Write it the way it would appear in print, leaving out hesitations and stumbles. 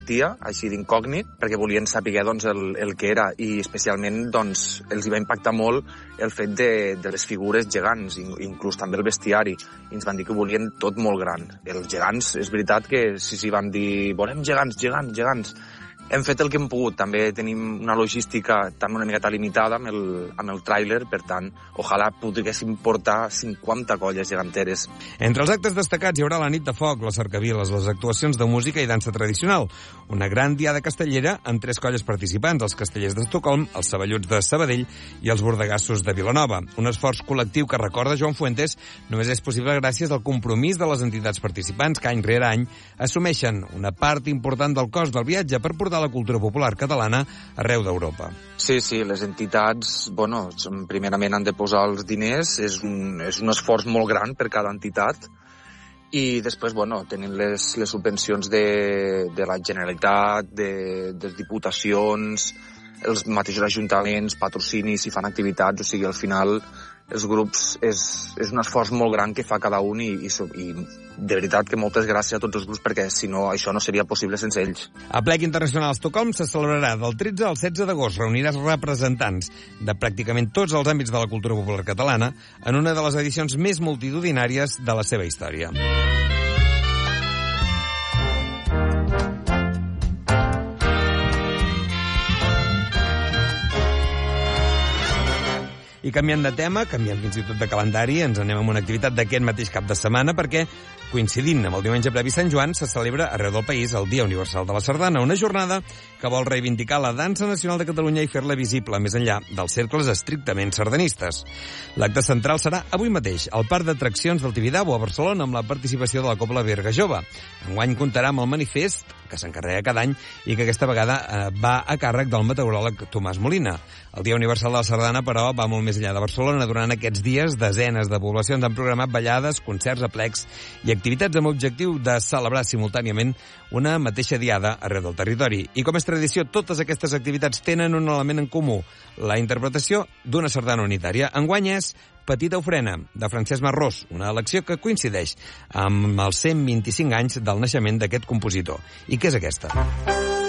així d'incògnit, perquè volien saber doncs, el que era, i especialment doncs, els hi va impactar molt el fet de les figures gegants, inclús també el bestiari, i ens van dir que volien tot molt gran. Els gegants, és veritat que sí, van dir volem gegants. Hem fet el que hem pogut. També tenim una logística també una miqueta limitada amb el tràiler, per tant, ojalà poguéssim portar 50 colles geganteres. Entre els actes destacats hi haurà la nit de foc, les cercaviles, les actuacions de música i dansa tradicional, una gran diada castellera amb 3 colles participants, els castellers d'Estocolm, els saballuts de Sabadell i els bordegassos de Vilanova. Un esforç col·lectiu que, recorda Joan Fuentes, només és possible gràcies al compromís de les entitats participants que any rere any assumeixen una part important del cost del viatge per portar la cultura popular catalana arreu d'Europa. Sí, les entitats, primerament han de posar els diners, és un esforç molt gran per cada entitat, i després, tenen les subvencions de la Generalitat, de les diputacions, els mateixos ajuntaments, patrocinis, si fan activitats, o sigui, al final els grups és un esforç molt gran que fa cada un i de veritat que moltes gràcies a tots els grups perquè si no això no seria possible sense ells. A Plec Internacional Estocolm se celebrarà del 13 al 16 d'agost. Reuniràs representants de pràcticament tots els àmbits de la cultura popular catalana en una de les edicions més multitudinàries de la seva història. I canviant de tema, canviant fins i tot de calendari, ens anem amb una activitat d'aquest mateix cap de setmana perquè, coincidint amb el diumenge previ Sant Joan, se celebra arreu del país el Dia Universal de la Sardana, una jornada que vol reivindicar la dansa nacional de Catalunya i fer-la visible més enllà dels cercles estrictament sardanistes. L'acte central serà avui mateix al Parc d'Atraccions del Tibidabo a Barcelona amb la participació de la Cobla Berga Jove. Enguany comptarà amb el manifest que s'encarrega cada any i que aquesta vegada va a càrrec del meteoròleg Tomàs Molina. El Dia Universal de la Sardana, però, va molt més enllà de Barcelona. Durant aquests dies, desenes de poblacions han programat ballades, concerts, aplecs i activitats amb objectiu de celebrar simultàniament una mateixa diada arreu del territori. I com és tradició, totes aquestes activitats tenen un element en comú, la interpretació d'una sardana unitària. Enguany és Petita Ofrena, de Francesc Marrós, una elecció que coincideix amb els 125 anys del naixement d'aquest compositor. I què és aquesta?